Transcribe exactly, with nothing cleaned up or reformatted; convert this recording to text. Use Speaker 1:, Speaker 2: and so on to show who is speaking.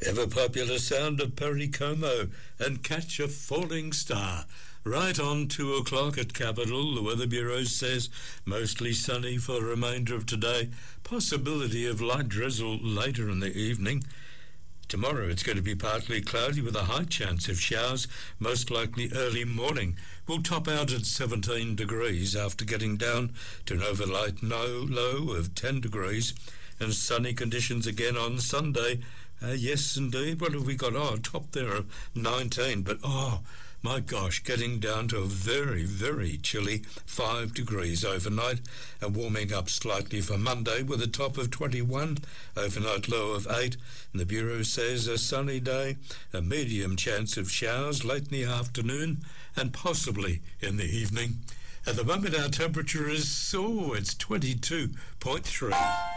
Speaker 1: ever popular sound of Perry Como and Catch a Falling Star. Right on two o'clock at Capital, the Weather Bureau says mostly sunny for the remainder of today. Possibility of light drizzle later in the evening. Tomorrow it's going to be partly cloudy with a high chance of showers, most likely early morning. We'll top out at seventeen degrees after getting down to an overnight no low of ten degrees. And sunny conditions again on Sunday. Uh, yes, indeed. What have we got? Oh, top there of nineteen. But, oh, my gosh, getting down to a very, very chilly five degrees overnight and warming up slightly for Monday with a top of twenty-one, overnight low of eight. And the Bureau says a sunny day, a medium chance of showers late in the afternoon and possibly in the evening. At the moment, our temperature is, oh, it's twenty-two point three.